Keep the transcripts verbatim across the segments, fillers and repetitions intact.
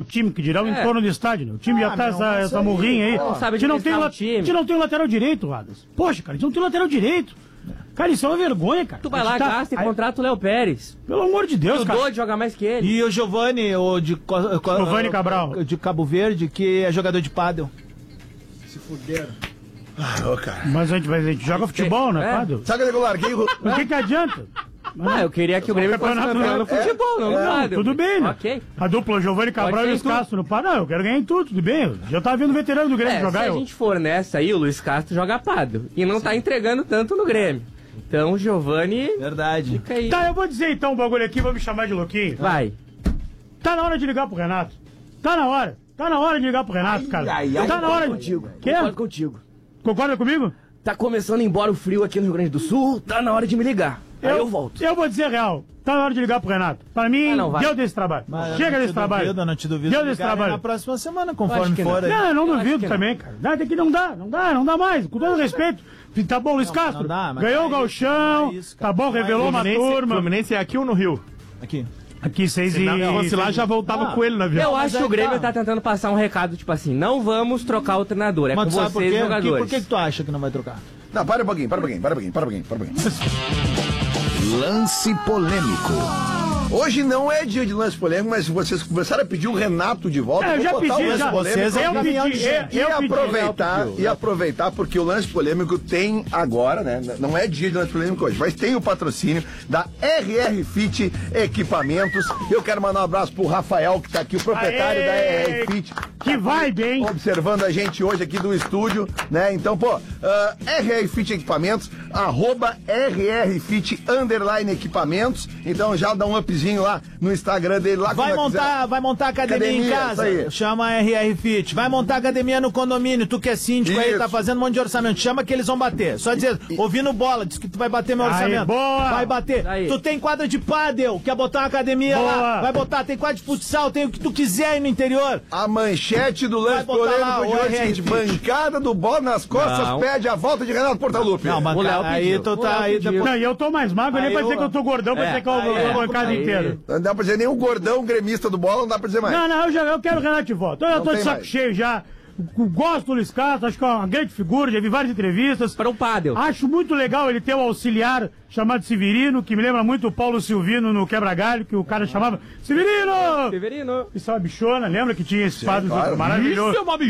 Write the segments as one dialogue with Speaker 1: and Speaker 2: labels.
Speaker 1: time, que dirá o
Speaker 2: É.
Speaker 1: entorno do estádio, né? O time
Speaker 3: Ah,
Speaker 1: já tá
Speaker 3: meu,
Speaker 1: essa,
Speaker 3: mas
Speaker 1: essa
Speaker 3: aí,
Speaker 1: morrinha aí.
Speaker 2: não sabe
Speaker 1: a, gente não tem
Speaker 2: administrar
Speaker 1: la-
Speaker 2: o time.
Speaker 1: a gente não tem lateral direito, Radas. Poxa, cara, a gente não tem lateral direito. Cara, isso é uma vergonha, cara.
Speaker 2: Tu vai
Speaker 1: A
Speaker 2: lá,
Speaker 1: gente tá-
Speaker 2: gasta e
Speaker 1: Aí-
Speaker 2: contrata o Léo Pérez.
Speaker 1: Pelo amor de Deus,
Speaker 2: O
Speaker 1: cara.
Speaker 2: Dodge joga mais que ele.
Speaker 3: E o Giovani, o de, Co- Co-
Speaker 1: Giovani Cabral.
Speaker 3: de Cabo Verde, que é jogador de pádel. Se fuderam.
Speaker 4: Ah, ô, cara.
Speaker 1: Mas a gente, vai- a gente joga futebol, né,
Speaker 2: É.
Speaker 1: Fábio?
Speaker 4: Sabe que eu larguei o...
Speaker 1: O que que adianta?
Speaker 2: Ah, eu queria que o Grêmio fosse
Speaker 1: campeonato
Speaker 2: campeão
Speaker 1: não-
Speaker 2: no futebol, não no
Speaker 1: Não,
Speaker 2: pádel.
Speaker 1: tudo bem, né?
Speaker 2: Ok.
Speaker 1: A dupla Giovanni Cabral
Speaker 2: Pode
Speaker 1: e
Speaker 2: ser
Speaker 1: Luiz
Speaker 2: em tudo.
Speaker 1: Castro no par. Não, eu quero ganhar em tudo, tudo bem. Eu já tava vendo o veterano do Grêmio
Speaker 2: É,
Speaker 1: jogar.
Speaker 2: se a
Speaker 1: eu...
Speaker 2: gente for nessa aí, o Luiz Castro joga pádel. E não tá entregando tanto no Grêmio. Então o Giovani
Speaker 3: Verdade.
Speaker 2: fica aí.
Speaker 1: Tá, eu vou dizer então um bagulho aqui, vou me chamar de louquinho.
Speaker 2: Vai.
Speaker 1: Tá na hora de ligar pro Renato. Tá na hora. Tá na hora de ligar pro Renato, cara. Tá na hora de...
Speaker 5: Contigo.
Speaker 1: Quê?
Speaker 5: Concordo contigo.
Speaker 1: Concorda comigo?
Speaker 5: Tá começando a ir embora o frio aqui no Rio Grande do Sul, tá na hora de me ligar. Aí eu volto.
Speaker 1: Eu vou dizer a real. Tá na hora de ligar pro Renato. Pra mim,
Speaker 2: Ah, não, vai.
Speaker 1: deu desse trabalho.
Speaker 3: Mas eu
Speaker 1: Chega
Speaker 3: não te
Speaker 1: desse trabalho.
Speaker 3: Duvido, eu não te duvido.
Speaker 1: Deu
Speaker 3: de
Speaker 1: desse
Speaker 3: ligarem
Speaker 1: trabalho.
Speaker 3: Na próxima semana,
Speaker 2: acho
Speaker 3: conforme
Speaker 2: que
Speaker 3: for
Speaker 2: não.
Speaker 3: aí.
Speaker 1: Não, eu não
Speaker 2: Eu acho
Speaker 1: duvido
Speaker 2: que
Speaker 1: também, cara. Não, tem que não dá, não dá, não dá mais. Com todo respeito. Tá bom, Luiz Castro.
Speaker 3: não dá, mas
Speaker 1: ganhou o
Speaker 3: aí-
Speaker 1: gauchão.
Speaker 3: é isso,
Speaker 1: Tá
Speaker 3: cara.
Speaker 1: bom, revelou uma turma.
Speaker 6: Fluminense é aqui ou no Rio?
Speaker 3: Aqui.
Speaker 1: Aqui, seis
Speaker 6: Se
Speaker 1: e...
Speaker 6: não fosse lá, já voltava
Speaker 3: Ah.
Speaker 6: com ele na vida.
Speaker 2: Eu
Speaker 3: mas
Speaker 2: acho que
Speaker 3: aí
Speaker 2: o Grêmio
Speaker 3: tá.
Speaker 2: tá tentando passar um recado, tipo assim, não vamos trocar o treinador, é
Speaker 3: Mas
Speaker 2: com
Speaker 3: tu sabe por
Speaker 2: vocês,
Speaker 3: quê? Que-
Speaker 2: jogadores.
Speaker 3: Por que, que tu acha que não vai trocar?
Speaker 4: Não, para um pouquinho, para um pouquinho, para um pouquinho, para um pouquinho, para um pouquinho.
Speaker 7: Lance polêmico.
Speaker 4: Hoje não é dia de lance polêmico, mas vocês começaram a pedir o Renato de volta.
Speaker 1: É, eu
Speaker 4: vou
Speaker 1: já
Speaker 4: botar o
Speaker 1: pedi,
Speaker 4: lance
Speaker 1: já.
Speaker 4: polêmico.
Speaker 3: Vocês é
Speaker 1: Eu
Speaker 3: o caminhão
Speaker 1: pedi,
Speaker 3: de
Speaker 1: eu,
Speaker 3: gente.
Speaker 4: E
Speaker 1: eu pedi.
Speaker 4: aproveitar, e aproveitar, porque o lance polêmico tem agora, né? Não é dia de lance polêmico hoje, mas tem o patrocínio da R R Fit Equipamentos. Eu quero mandar um abraço pro Rafael, que tá aqui, o proprietário
Speaker 1: Aê!
Speaker 4: da R R Fit.
Speaker 1: Que vibe, hein?
Speaker 4: Observando a gente hoje aqui do estúdio, né? Então, pô, ah, R R Fit Equipamentos, arroba R R Fit underline equipamentos. Então já dá um upzinho lá no Instagram dele lá.
Speaker 3: Vai
Speaker 4: quando
Speaker 3: montar,
Speaker 4: quiser.
Speaker 3: vai montar academia,
Speaker 4: Academia,
Speaker 3: em
Speaker 4: isso
Speaker 3: casa?
Speaker 4: aí.
Speaker 3: Chama a R R Fit. Vai montar academia no condomínio. Tu que é síndico aí,
Speaker 4: Isso.
Speaker 3: tá fazendo um monte de orçamento. Chama que eles vão bater. Só dizer, ouvindo bola, diz que tu vai bater meu
Speaker 1: Aí,
Speaker 3: orçamento.
Speaker 1: boa.
Speaker 3: Vai bater.
Speaker 2: Aí.
Speaker 3: Tu tem quadra de pádel, quer botar uma academia
Speaker 1: Boa.
Speaker 3: lá? Vai botar. Tem quadra de futsal, tem o que tu quiser aí no interior.
Speaker 4: A manchete do lance
Speaker 3: Vai botar lá
Speaker 4: polêmico
Speaker 3: o
Speaker 4: de hoje é a
Speaker 3: R R
Speaker 4: seguinte:
Speaker 3: Fit.
Speaker 4: bancada do bola nas costas
Speaker 2: Não.
Speaker 4: pede a volta de Renato Portaluppi.
Speaker 3: Não, mas
Speaker 2: O Léo
Speaker 3: aí
Speaker 2: pediu.
Speaker 3: tu
Speaker 2: O
Speaker 3: tá
Speaker 2: Léo
Speaker 3: aí
Speaker 2: pediu.
Speaker 3: depois.
Speaker 1: Não, e eu tô mais magro, nem
Speaker 3: Aí
Speaker 1: pra
Speaker 3: eu-
Speaker 1: dizer que eu tô gordão, pra
Speaker 2: É,
Speaker 1: dizer que eu
Speaker 2: aí
Speaker 1: vou
Speaker 2: é.
Speaker 1: a bancada
Speaker 2: Aí-
Speaker 1: inteira.
Speaker 4: Não dá pra dizer nem o gordão gremista do bola, não dá pra dizer mais.
Speaker 1: Não, não, eu, já, eu quero o Renato de volta. Eu já
Speaker 4: Não
Speaker 1: tô de
Speaker 4: tem
Speaker 1: saco
Speaker 4: mais.
Speaker 1: cheio já. Gosto do Luiz Castro, acho que é uma grande figura, já vi várias entrevistas.
Speaker 2: Para o pádel.
Speaker 1: Acho muito legal ele ter um auxiliar chamado Severino, que me lembra muito o Paulo Silvino no Quebra-Galho, que o cara chamava Severino!
Speaker 2: Severino.
Speaker 1: Isso é uma bichona, lembra que tinha esse quadro
Speaker 4: claro.
Speaker 1: maravilhoso?
Speaker 6: Isso é uma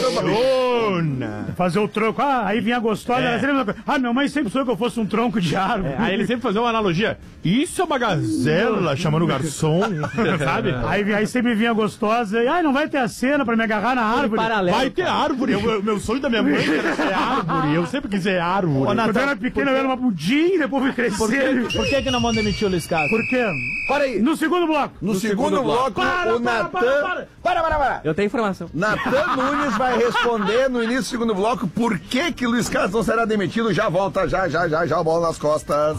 Speaker 6: bichona.
Speaker 1: Fazer o tronco. Ah, aí vinha a gostosa, era sempre a mesma coisa. Ah, minha mãe sempre sonhou que eu fosse um tronco de árvore.
Speaker 6: Aí ele sempre fazia uma analogia. Isso é uma gazela chamando o garçom, sabe?
Speaker 1: Aí, vi- aí sempre vinha gostosa. E, ai, não vai ter a cena pra me agarrar na árvore.
Speaker 2: Paralelo.
Speaker 6: Vai ter árvore. Eu- meu sonho da minha mãe era ser árvore. Eu sempre quis ser árvore.
Speaker 3: Ô,
Speaker 1: Quando eu
Speaker 3: Natan,
Speaker 1: era pequeno, eu era uma pudim, depois fui
Speaker 3: Por que,
Speaker 1: crescendo.
Speaker 3: por que que não vão demitir o Luiz Castro?
Speaker 1: Por quê?
Speaker 4: Para aí.
Speaker 1: No segundo bloco.
Speaker 4: No, segundo, bloco,
Speaker 1: Para,
Speaker 4: o
Speaker 1: para,
Speaker 4: Natan.
Speaker 1: para, para.
Speaker 4: Para, para, para.
Speaker 2: Eu tenho informação.
Speaker 4: Natan Nunes vai responder no início do segundo bloco por que que Luiz Castro não será demitido. Já volta, já, já, já, já, bola nas costas.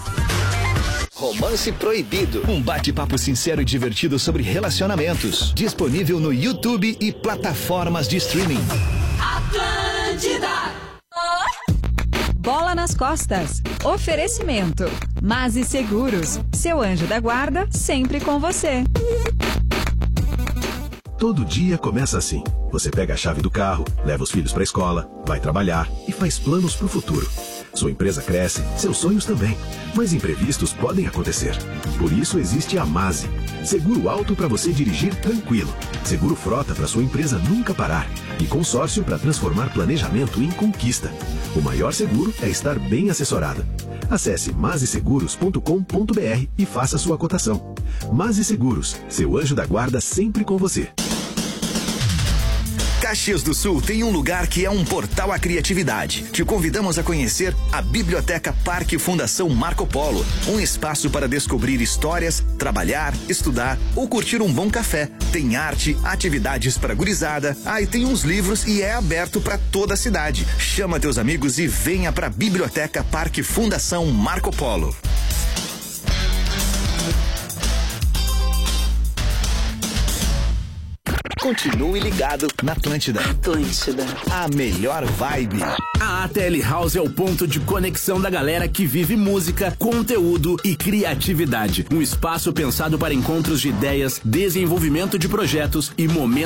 Speaker 7: Romance Proibido. Um bate-papo sincero e divertido sobre relacionamentos. Disponível no YouTube e plataformas de streaming.
Speaker 8: Bola nas costas. Oferecimento. Mase Seguros. Seu anjo da guarda sempre com você.
Speaker 9: Todo dia começa assim. Você pega a chave do carro, leva os filhos para a escola, vai trabalhar e faz planos para o futuro. Sua empresa cresce, seus sonhos também. Mas imprevistos podem acontecer. Por isso existe a Mase. Seguro alto para você dirigir tranquilo. Seguro frota para sua empresa nunca parar. E consórcio para transformar planejamento em conquista. O maior seguro é estar bem assessorado. Acesse mase seguros ponto com ponto br e faça sua cotação. Mase Seguros, seu anjo da guarda sempre com você.
Speaker 7: Caxias do Sul tem um lugar que é um portal à criatividade. Te convidamos a conhecer a Biblioteca Parque Fundação Marco Polo. Um espaço para descobrir histórias, trabalhar, estudar ou curtir um bom café. Tem arte, atividades para gurizada. Ah, e tem uns livros e é aberto para toda a cidade. Chama teus amigos e venha para a Biblioteca Parque Fundação Marco Polo. Continue ligado na Atlântida.
Speaker 10: Atlântida.
Speaker 7: A melhor vibe.
Speaker 10: A A T L House é o ponto de conexão da galera que vive música, conteúdo e criatividade. Um espaço pensado para encontros de ideias, desenvolvimento de projetos e momentos